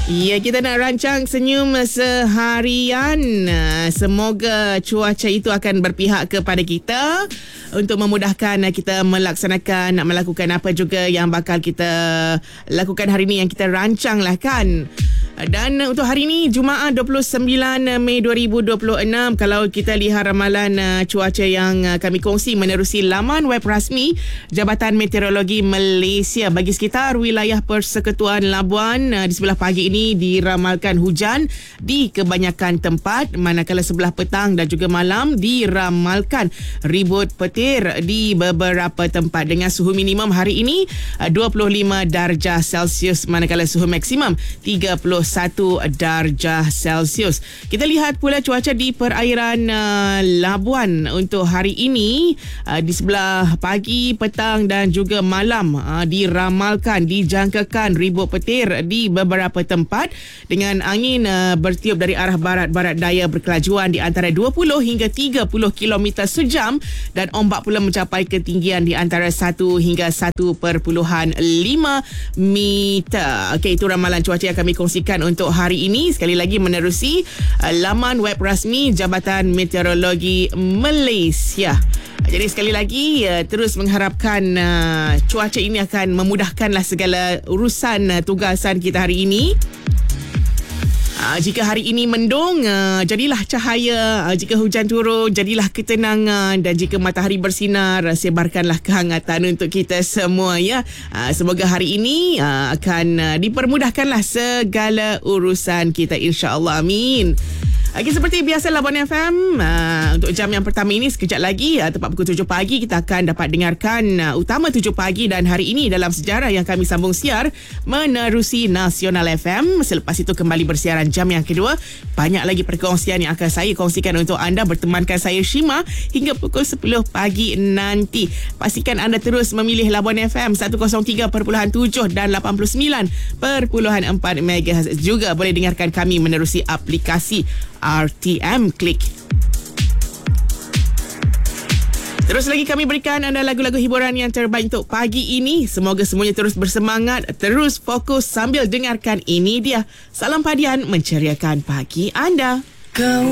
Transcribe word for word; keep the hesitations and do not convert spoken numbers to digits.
Ya, kita nak rancang senyum seharian. Semoga cuaca itu akan berpihak kepada kita untuk memudahkan kita melaksanakan, nak melakukan apa juga yang bakal kita lakukan hari ini, yang kita rancang lah kan. Dan untuk hari ini, Jumaat dua puluh sembilan Mei dua ribu dua puluh enam, kalau kita lihat ramalan uh, cuaca yang uh, kami kongsi menerusi laman web rasmi Jabatan Meteorologi Malaysia, bagi sekitar wilayah Persekutuan Labuan uh, di sebelah pagi ini diramalkan hujan di kebanyakan tempat, manakala sebelah petang dan juga malam diramalkan ribut petir di beberapa tempat dengan suhu minimum hari ini uh, dua puluh lima darjah Celsius, manakala suhu maksimum tiga puluh satu darjah Celsius. Kita lihat pula cuaca di perairan uh, Labuan untuk hari ini uh, di sebelah pagi, petang dan juga malam uh, diramalkan, dijangkakan ribut petir di beberapa tempat dengan angin uh, bertiup dari arah barat-barat daya berkelajuan di antara dua puluh hingga tiga puluh kilometer sejam dan ombak pula mencapai ketinggian di antara satu hingga satu perpuluhan lima meter. Okey, itu ramalan cuaca yang kami kongsikan untuk hari ini, sekali lagi menerusi uh, laman web rasmi Jabatan Meteorologi Malaysia. Jadi sekali lagi uh, terus mengharapkan uh, cuaca ini akan memudahkanlah segala urusan uh, tugasan kita hari ini. Uh, jika hari ini mendung, uh, jadilah cahaya. Uh, jika hujan turun, jadilah ketenangan. Dan jika matahari bersinar, uh, sebarkanlah kehangatan untuk kita semua ya. Uh, semoga hari ini uh, akan uh, dipermudahkanlah segala urusan kita, insya-Allah. Amin. Okay, seperti biasa Labuan F M, uh, untuk jam yang pertama ini sekejap lagi uh, tepat pukul tujuh pagi kita akan dapat dengarkan uh, Utama tujuh Pagi, dan hari ini dalam sejarah yang kami sambung siar menerusi Nasional F M. Selepas itu kembali bersiaran jam yang kedua. Banyak lagi perkongsian yang akan saya kongsikan untuk anda, bertemankan saya Shima hingga pukul sepuluh pagi nanti. Pastikan anda terus memilih Labuan F M seratus tiga perpuluhan tujuh dan lapan puluh sembilan perpuluhan empat megahertz. Juga boleh dengarkan kami menerusi aplikasi R T M Click. Terus lagi kami berikan anda lagu-lagu hiburan yang terbaik untuk pagi ini. Semoga semuanya terus bersemangat, terus fokus sambil dengarkan ini dia Salam Padian menceriakan pagi anda. Kau